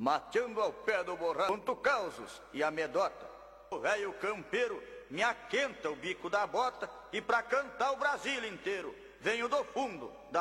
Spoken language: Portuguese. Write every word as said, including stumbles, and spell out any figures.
mateando ao pé do borrão, conto causos e amedota. O velho campeiro me aquenta o bico da bota e pra cantar o Brasil inteiro venho do fundo da